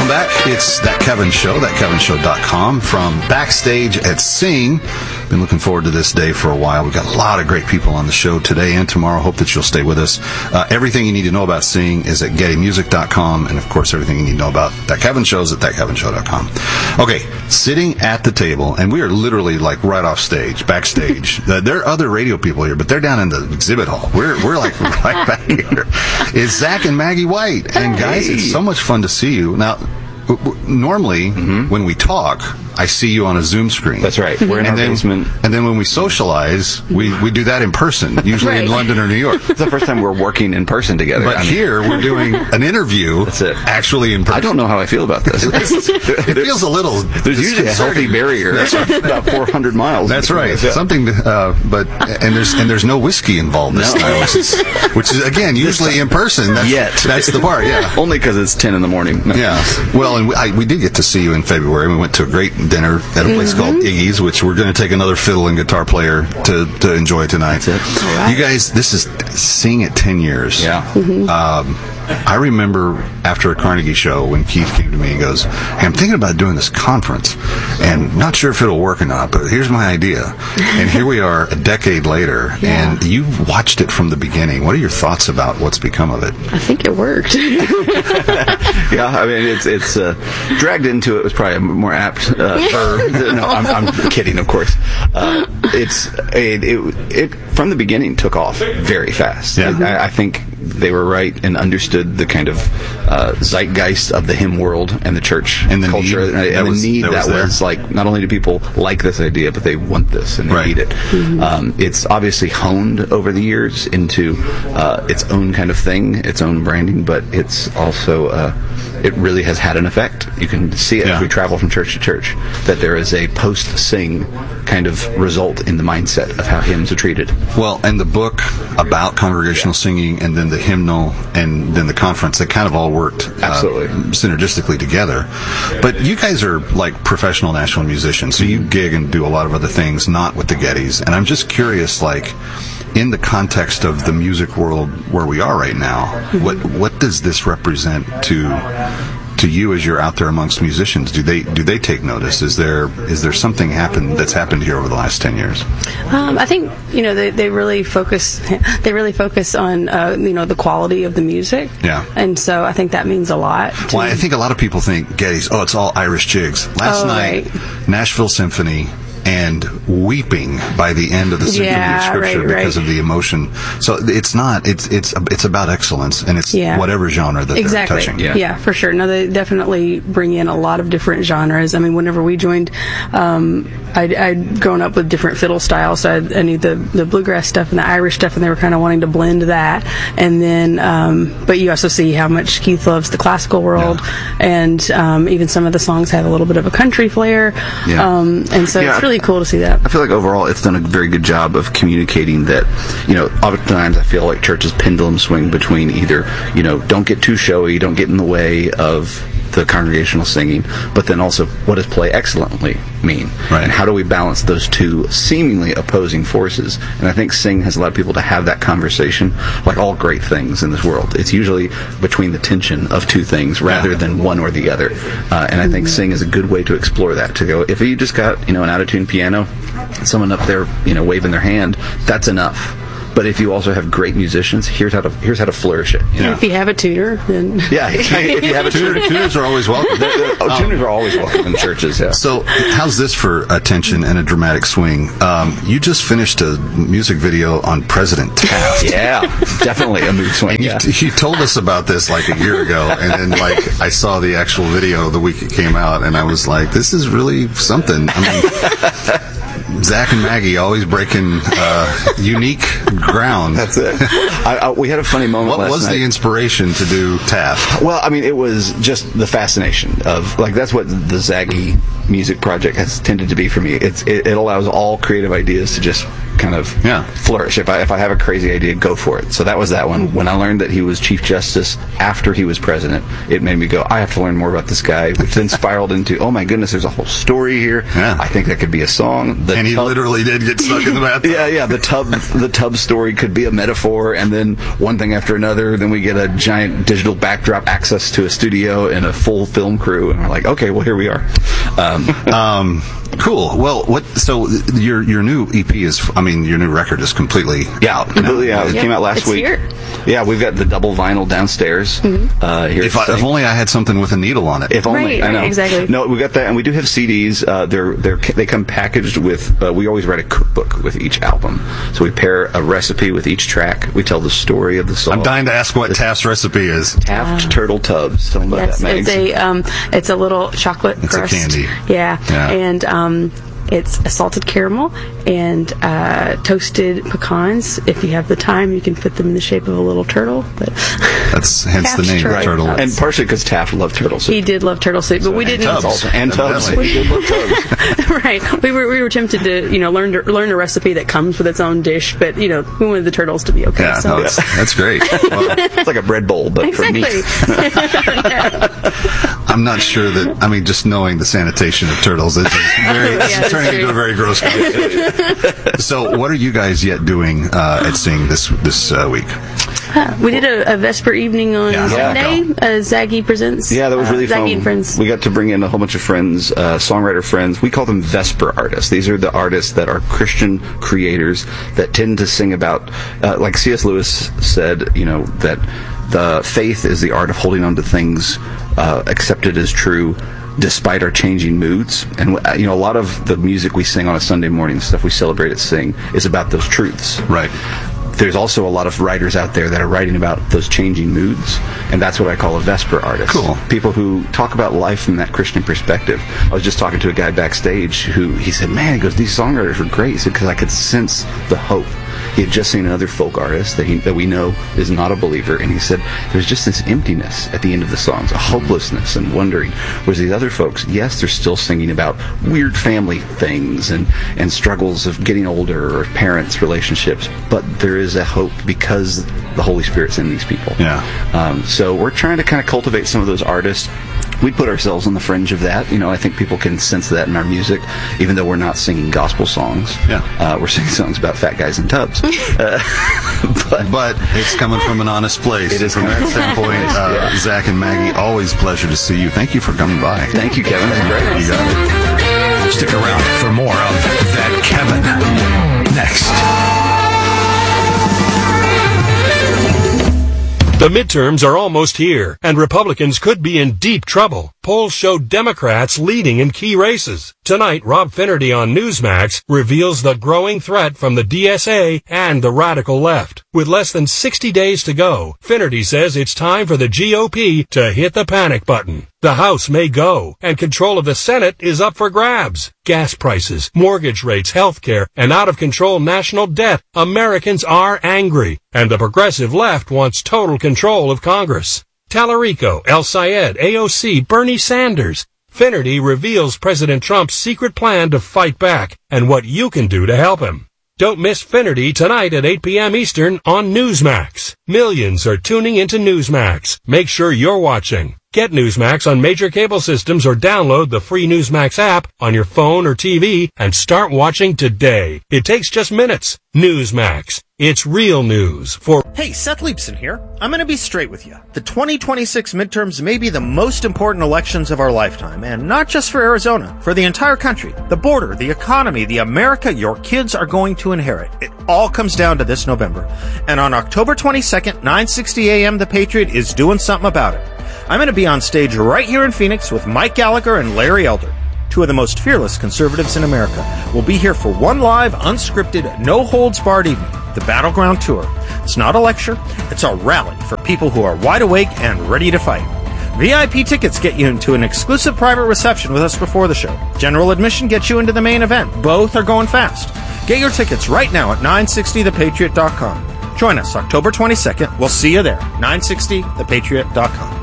Welcome back. It's That Kevin Show, thatkevinshow.com from backstage at Sing. Been looking forward to this day for a while. We've got a lot of great people on the show today and tomorrow. Hope that you'll stay with us. Everything you need to know about Sing is at gettymusic.com, and of course everything you need to know about That Kevin Show is at thatkevinshow.com. Okay, sitting at the table, and we are literally like right off stage, backstage. There are other radio people here, but they're down in the exhibit hall. We're like right back here. It's Zach and Maggie White. And guys, it's so much fun to see you. Now, normally, when we talk, I see you on a Zoom screen. That's right. We're in our basement. And then when we socialize, we do that in person, usually in London or New York. It's the first time we're working in person together. But here, we're doing an interview actually in person. I don't know how I feel about this. It feels a litch. There's usually a healthy barrier. About 400 miles. That's right. Something, there's no whiskey involved this time, which is, again, usually in person. That's the part, yeah. Only because it's 10 in the morning. No. Yeah. Well, and we did get to see you in February. We went to a great dinner at a place called Iggy's, which we're going to take another fiddle and guitar player to enjoy tonight. That's it. All right. You guys, this is Sing at 10 years. Yeah. I remember after a Carnegie show when Keith came to me and goes, "Hey, I'm thinking about doing this conference and not sure if it'll work or not, but here's my idea." And here we are a decade later, and you've watched it from the beginning. What are your thoughts about what's become of it? I think it worked. Yeah, I mean, it's dragged into it was probably a more apt verb. No, I'm kidding, of course. It from the beginning took off very fast. Yeah. I think they were right and understood the kind of zeitgeist of the hymn world and the church and the culture need. and the need that was like, not only do people like this idea, but they want this and they need it. It's obviously honed over the years into its own kind of thing, its own branding, but it's also it really has had an effect. You can see it as we travel from church to church, that there is a post-sing kind of result in the mindset of how hymns are treated. Well, and the book about congregational singing, and then the hymnal, and then the conference, they kind of all worked synergistically together. But you guys are like professional national musicians, so you gig and do a lot of other things, not with the Gettys. And I'm just curious, like, in the context of the music world where we are right now, what does this represent to you as you're out there amongst musicians? Do they take notice? Is there something that's happened here over the last 10 years? I think they really focus on the quality of the music. Yeah. And so I think that means a lot. Well, I think a lot of people think Gettys, it's all Irish jigs. Last night, Nashville Symphony, and weeping by the end of the Symphony of Scripture because of the emotion. So it's not. It's about excellence, and it's whatever genre that they're touching. Yeah, for sure. No, they definitely bring in a lot of different genres. I mean, whenever we joined, I'd grown up with different fiddle styles, so I knew the bluegrass stuff and the Irish stuff, and they were kind of wanting to blend that. And then, but you also see how much Keith loves the classical world, and even some of the songs have a little bit of a country flair. And so it's really cool to see that. I feel like overall it's done a very good job of communicating that, oftentimes I feel like churches pendulum swing between either, don't get too showy, don't get in the way of the congregational singing, but then also what does play excellently mean? Right. And how do we balance those two seemingly opposing forces? And I think Sing has allowed people to have that conversation, like all great things in this world. It's usually between the tension of two things rather than one or the other. And I think Sing is a good way to explore that, to go, if you just got, an out-of-tune piano, someone up there, waving their hand, that's enough. But if you also have great musicians, here's how to flourish it. And if you have a tutor, then if you have a tutor, tuners are always welcome. Tuners are always welcome in churches. Yeah. So, how's this for attention and a dramatic swing? You just finished a music video on President Taft. Yeah, definitely a mood swing. You told us about this like a year ago, and then I saw the actual video the week it came out, and I was like, this is really something. I mean, Zach and Maggie always breaking unique ground. That's it. We had a funny moment last night. What was the inspiration to do Taft? Well, I mean, it was just the fascination of, that's what the Zaggy music project has tended to be for me. It allows all creative ideas to just kind of flourish. If I have a crazy idea, go for it. So that was that one. When I learned that he was Chief Justice after he was president, it made me go, I have to learn more about this guy, which then spiraled into, oh my goodness, there's a whole story here. I think that could be a song. And he literally did get stuck in the bathtub. The tub story could be a metaphor, and then one thing after another, then we get a giant digital backdrop, access to a studio and a full film crew, and we're like, okay, well, here we are. Cool. Well, so your new EP your new record is completely out. Completely out. It came out last week. Here. Yeah, we've got the double vinyl downstairs. Here. If only I had something with a needle on it. If only. Right, I know. Exactly. No, we got that, and we do have CDs. They come packaged with. We always write a cookbook with each album, so we pair a recipe with each track. We tell the story of the song. I'm dying to ask what Taft's recipe is. Taft turtle tubs. Tell them about that, Megs. It's a little chocolate crust. It's a candy. Yeah. And it's a salted caramel and toasted pecans. If you have the time, you can put them in the shape of a little turtle. But that's hence the name, turtle. And partially because Taft loved turtle soup. He did love turtle soup, but we didn't. And tubs. He did love tubs. Right. We were tempted to learn a recipe that comes with its own dish, but we wanted the turtles to be okay. Yeah, so. That's great. Well, it's like a bread bowl, but for meat. I'm not sure that. Just knowing the sanitation of turtles is very. Turning into a very gross conversation. So, what are you guys yet doing at Sing this week? We did a Vesper evening on Sunday. Zaggy Presents. Yeah, that was really fun. Zaggy and Friends. We got to bring in a whole bunch of friends, songwriter friends. We call them Vesper artists. These are the artists that are Christian creators that tend to sing about, like C.S. Lewis said, that the faith is the art of holding on to things accepted as true despite our changing moods. And a lot of the music we sing on a Sunday morning, the stuff we celebrate at Sing, is about those truths. Right. There's also a lot of writers out there that are writing about those changing moods, and that's what I call a Vesper artist. Cool. People who talk about life from that Christian perspective. I was just talking to a guy backstage who, he said, man, he goes, these songwriters were great. He said, because I could sense the hope. He had just seen another folk artist that we know is not a believer, and he said there's just this emptiness at the end of the songs, a hopelessness and wondering. Whereas these other folks, yes, they're still singing about weird family things and struggles of getting older or parents' relationships, but there is a hope because the Holy Spirit's in these people. Yeah. So we're trying to kind of cultivate some of those artists. We put ourselves on the fringe of that. I think people can sense that in our music, even though we're not singing gospel songs. Yeah. We're singing songs about fat guys in tubs. But it's coming from an honest place. It is from that standpoint. Zach and Maggie, always a pleasure to see you. Thank you for coming by. Thank you, Kevin. That's great. You got it. Stick around for more of That Kevin next. The midterms are almost here, and Republicans could be in deep trouble. Polls show Democrats leading in key races. Tonight, Rob Finnerty on Newsmax reveals the growing threat from the DSA and the radical left. With less than 60 days to go, Finnerty says it's time for the GOP to hit the panic button. The House may go, and control of the Senate is up for grabs. Gas prices, mortgage rates, healthcare, and out-of-control national debt. Americans are angry, and the progressive left wants total control of Congress. Tallarico, El Sayed, AOC, Bernie Sanders. Finnerty reveals President Trump's secret plan to fight back and what you can do to help him. Don't miss Finnerty tonight at 8 p.m. Eastern on Newsmax. Millions are tuning into Newsmax. Make sure you're watching. Get Newsmax on major cable systems or download the free Newsmax app on your phone or TV and start watching today. It takes just minutes. Newsmax. It's real news for... Hey, Seth Leibson here. I'm going to be straight with you. The 2026 midterms may be the most important elections of our lifetime, and not just for Arizona, for the entire country, the border, the economy, the America your kids are going to inherit. It all comes down to this November. And on October 22nd, 9:60 a.m., The Patriot is doing something about it. I'm going to be on stage right here in Phoenix with Mike Gallagher and Larry Elder, two of the most fearless conservatives in America. We'll be here for one live, unscripted, no-holds-barred evening, the Battleground Tour. It's not a lecture, it's a rally for people who are wide awake and ready to fight. VIP tickets get you into an exclusive private reception with us before the show. General admission gets you into the main event. Both are going fast. Get your tickets right now at 960thepatriot.com. Join us October 22nd. We'll see you there. 960thepatriot.com.